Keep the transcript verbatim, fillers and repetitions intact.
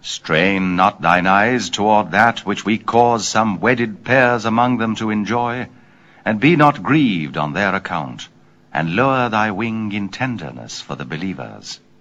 Strain not thine eyes toward that which we cause some wedded pairs among them to enjoy, and be not grieved on their account, and lower thy wing in tenderness for the believers.